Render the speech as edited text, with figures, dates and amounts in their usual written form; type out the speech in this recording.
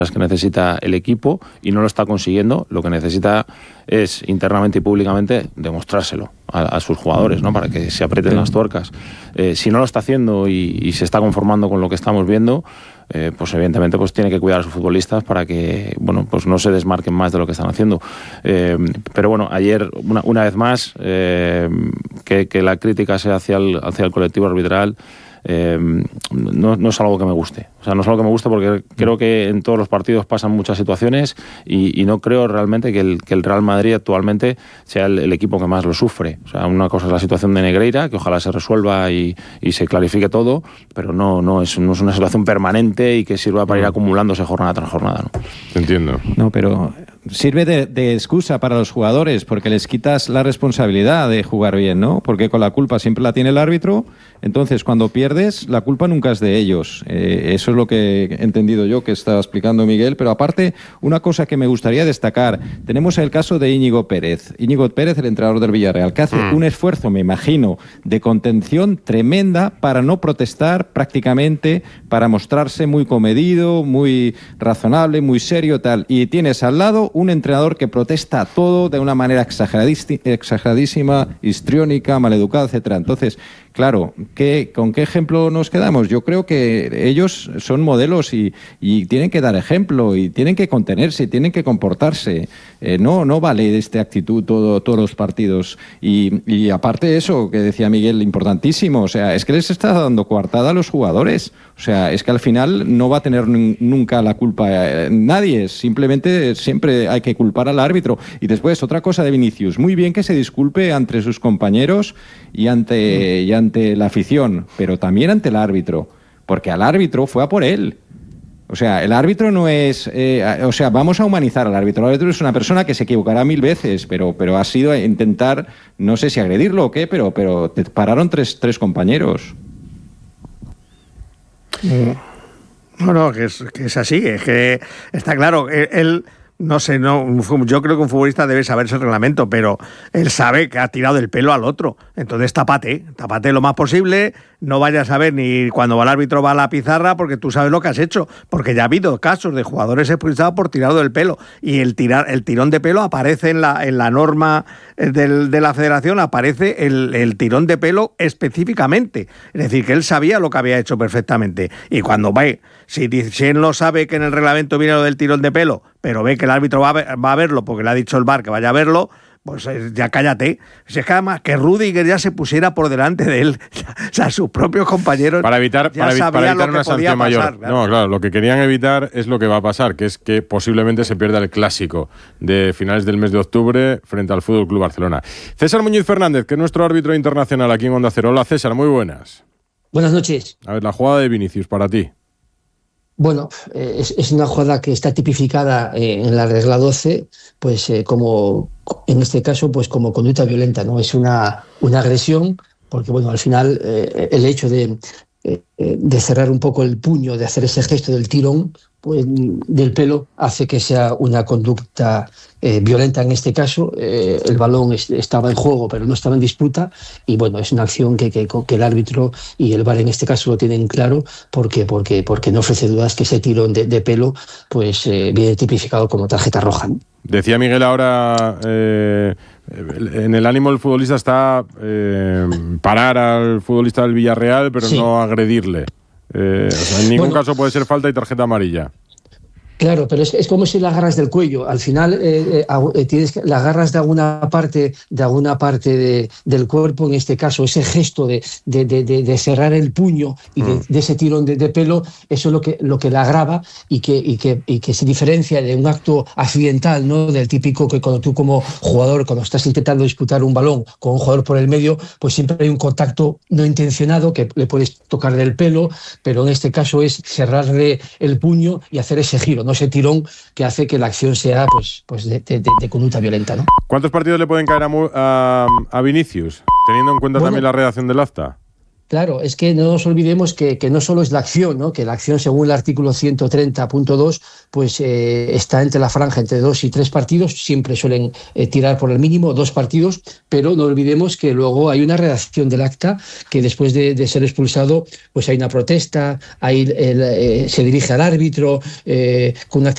que necesita el equipo y no lo está consiguiendo. Lo que necesita es internamente y públicamente demostrárselo a sus jugadores, ¿no? Para que se aprieten las tuercas. Si no lo está haciendo y se está conformando con lo que estamos viendo, pues evidentemente pues tiene que cuidar a sus futbolistas para que, bueno, pues no se desmarquen más de lo que están haciendo. Pero bueno, ayer una vez más que la crítica sea hacia el colectivo arbitral no es algo que me guste. O sea, no es algo que me guste porque creo que en todos los partidos pasan muchas situaciones y no creo realmente que el Real Madrid actualmente sea el equipo que más lo sufre. O sea, una cosa es la situación de Negreira, que ojalá se resuelva y se clarifique todo, pero no es una situación permanente y que sirva para ir acumulándose jornada tras jornada, ¿no? Entiendo. No, pero sirve de excusa para los jugadores porque les quitas la responsabilidad de jugar bien, ¿no? Porque con la culpa siempre la tiene el árbitro, entonces cuando pierdes la culpa nunca es de ellos. Eso es lo que he entendido yo que estaba explicando Miguel, pero aparte una cosa que me gustaría destacar, tenemos el caso de Íñigo Pérez, el entrenador del Villarreal, que hace un esfuerzo, me imagino, de contención tremenda para no protestar prácticamente, para mostrarse muy comedido, muy razonable, muy serio, tal, y tienes al lado un entrenador que protesta todo de una manera exageradísima, histriónica, maleducada, etcétera. Entonces, claro, ¿con qué ejemplo nos quedamos? Yo creo que ellos son modelos y tienen que dar ejemplo y tienen que contenerse, tienen que comportarse. No vale esta actitud todos los partidos. Y aparte de eso, que decía Miguel, importantísimo, o sea, es que les está dando coartada a los jugadores. O sea, es que al final no va a tener nunca la culpa nadie, simplemente siempre hay que culpar al árbitro. Y después, otra cosa de Vinicius, muy bien que se disculpe ante sus compañeros y ante la afición, pero también ante el árbitro, porque al árbitro fue a por él. O sea, el árbitro no es... vamos a humanizar al árbitro. El árbitro es una persona que se equivocará 1000 veces, pero ha sido intentar, no sé si agredirlo o qué, pero te pararon tres compañeros. No, que es así, es que está claro, él no sé, yo creo que un futbolista debe saberse el reglamento, pero él sabe que ha tirado del pelo al otro, entonces tápate lo más posible, no vayas a ver ni cuando el árbitro va a la pizarra porque tú sabes lo que has hecho, porque ya ha habido casos de jugadores expulsados por tirado del pelo y el tirón de pelo aparece en la norma de la federación, aparece el tirón de pelo específicamente, es decir, que él sabía lo que había hecho perfectamente y cuando ve, si él no sabe que en el reglamento viene lo del tirón de pelo, pero ve que el árbitro va a verlo porque le ha dicho el VAR que vaya a verlo, pues ya cállate. Si es que además que Rüdiger ya se pusiera por delante de él, o sea, sus propios compañeros para evitar una sanción mayor. Claro. No, claro, lo que querían evitar es lo que va a pasar, que es que posiblemente se pierda el clásico de finales del mes de octubre frente al FC Barcelona. César Muñiz Fernández, que es nuestro árbitro internacional aquí en Onda Cero. Hola César, muy buenas. Buenas noches. A ver, la jugada de Vinicius para ti. Bueno, es una jugada que está tipificada en la regla 12, pues como en este caso, pues como conducta violenta, ¿no? Es una agresión, porque bueno, al final el hecho de cerrar un poco el puño, de hacer ese gesto del tirón, pues del pelo, hace que sea una conducta violenta en este caso. El balón estaba en juego, pero no estaba en disputa, y bueno, es una acción que el árbitro y el VAR en este caso lo tienen claro, porque no ofrece dudas que ese tirón de pelo pues viene tipificado como tarjeta roja, ¿no? Decía Miguel ahora, en el ánimo del futbolista está parar al futbolista del Villarreal, pero sí, no agredirle. En ningún caso puede ser falta y tarjeta amarilla. Claro, pero es como si la agarras del cuello. Al final la agarras de alguna parte del cuerpo, en este caso, ese gesto de cerrar el puño y de ese tirón de pelo, eso es lo que la agrava y que se diferencia de un acto accidental, ¿no? Del típico que cuando tú como jugador, cuando estás intentando disputar un balón con un jugador por el medio, pues siempre hay un contacto no intencionado que le puedes tocar del pelo, pero en este caso es cerrarle el puño y hacer ese giro, ¿no? Ese tirón que hace que la acción sea pues de conducta violenta, ¿no? ¿Cuántos partidos le pueden caer a Vinicius, teniendo en cuenta también la redacción del acta? Claro, es que no nos olvidemos que no solo es la acción, ¿no? Que la acción, según el artículo 130.2, pues está entre la franja entre 2 y 3 partidos, siempre suelen tirar por el mínimo 2 partidos, pero no olvidemos que luego hay una redacción del acta, que después de ser expulsado, pues hay una protesta, se dirige al árbitro con una